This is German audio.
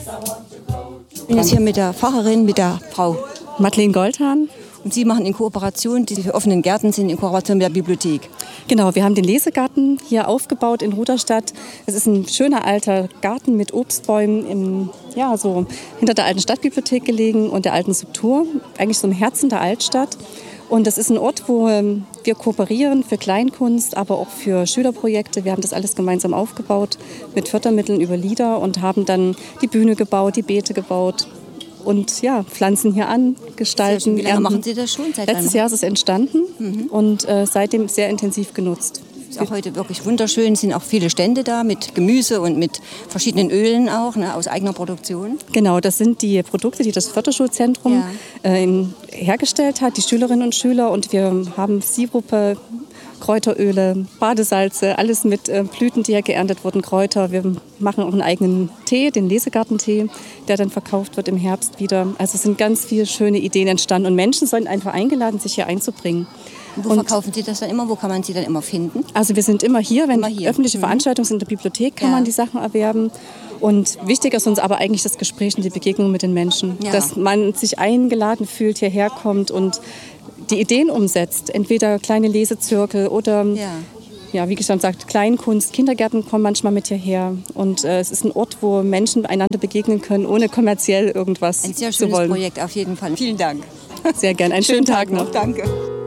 Ich bin jetzt hier mit der Pfarrerin, mit der Frau Madeleine Goldhahn. Und Sie machen in Kooperation, diese offenen Gärten sind in Kooperation mit der Bibliothek. Genau, wir haben den Lesegarten hier aufgebaut in Rudolstadt. Es ist ein schöner alter Garten mit Obstbäumen so hinter der alten Stadtbibliothek gelegen und der alten Subtur. Eigentlich so im Herzen der Altstadt. Und das ist ein Ort, wo wir kooperieren für Kleinkunst, aber auch für Schülerprojekte. Wir haben das alles gemeinsam aufgebaut mit Fördermitteln über Lieder und haben dann die Bühne gebaut, die Beete gebaut. Und pflanzen hier an, gestalten. Wie lange machen Sie das schon? Letztes Jahr ist es entstanden und seitdem sehr intensiv genutzt. Ist auch heute wirklich wunderschön, sind auch viele Stände da mit Gemüse und mit verschiedenen Ölen auch, aus eigener Produktion. Genau, das sind die Produkte, die das Förderschulzentrum hergestellt hat, die Schülerinnen und Schüler. Und wir haben Sirupe, Kräuteröle, Badesalze, alles mit Blüten, die ja geerntet wurden, Kräuter. Wir machen auch einen eigenen Tee, den Lesegartentee, der dann verkauft wird im Herbst wieder. Also es sind ganz viele schöne Ideen entstanden und Menschen sind einfach eingeladen, sich hier einzubringen. Wo verkaufen Sie das dann immer? Wo kann man Sie dann immer finden? Also wir sind immer hier, wenn öffentliche Veranstaltungen sind in der Bibliothek, kann man die Sachen erwerben. Und wichtig ist uns aber eigentlich das Gespräch und die Begegnung mit den Menschen. Ja. Dass man sich eingeladen fühlt, hierher kommt und die Ideen umsetzt. Entweder kleine Lesezirkel oder, wie gesagt, Kleinkunst. Kindergärten kommen manchmal mit hierher. Und es ist ein Ort, wo Menschen einander begegnen können, ohne kommerziell irgendwas zu wollen. Ein sehr schönes Projekt auf jeden Fall. Vielen Dank. Sehr gern. Einen schönen Tag noch. Danke.